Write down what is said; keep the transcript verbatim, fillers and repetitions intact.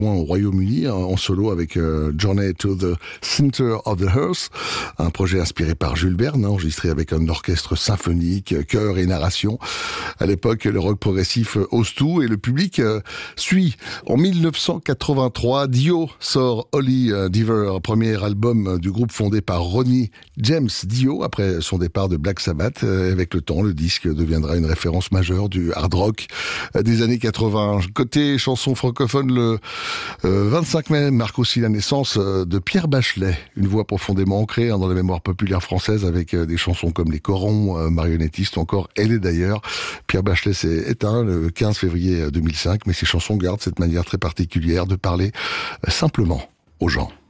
au Royaume-Uni en solo avec euh, Journey to the Center of the Earth, un projet inspiré par Jules Verne, enregistré avec un orchestre symphonique, chœur et narration. À l'époque, le rock progressif ose tout et le public euh, suit. En mille neuf cent quatre-vingt-trois, Dio sort Holy Diver, premier album du groupe fondé par Ronnie James Dio après son départ de Black Sabbath. Avec le temps, le disque deviendra une référence majeure du hard rock des années quatre-vingts. Côté chanson francophone, le Euh, vingt-cinq mai marque aussi la naissance euh, de Pierre Bachelet, une voix profondément ancrée hein, dans la mémoire populaire française avec euh, des chansons comme Les Corons, euh, Marionnettistes ou encore Elle est d'ailleurs. Pierre Bachelet s'est éteint le quinze février deux mille cinq, mais ses chansons gardent cette manière très particulière de parler euh, simplement aux gens.